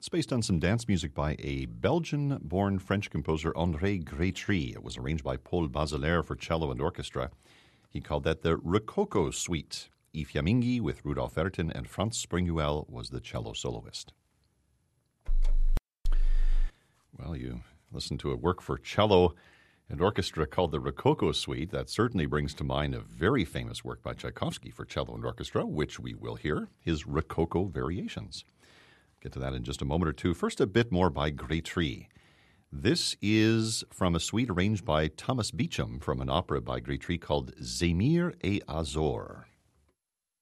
It's based on some dance music by a Belgian-born French composer, André Grétry. It was arranged by Paul Bazelaire for cello and orchestra. He called that the Rococo Suite. I Fiamminghi with Rudolf Ayrton and Franz Springuel was the cello soloist. Well, you listen to a work for cello and orchestra called the Rococo Suite. That certainly brings to mind a very famous work by Tchaikovsky for cello and orchestra, which we will hear, his Rococo Variations. Get to that in just a moment or two. First, a bit more by Grétry. This is from a suite arranged by Thomas Beecham from an opera by Grétry called Zemire et Azor.